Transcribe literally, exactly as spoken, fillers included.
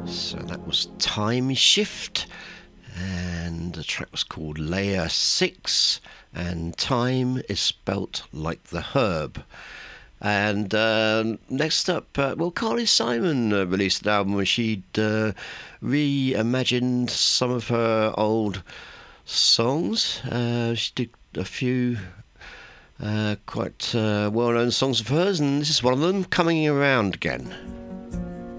So that was Time Shift, and the track was called Layer six, and time is spelt like the herb. And uh, next up, uh, well, Carly Simon uh, released an album where she'd uh, reimagined some of her old songs. Uh, she did a few uh, quite uh, well-known songs of hers, and this is one of them, Coming Around Again.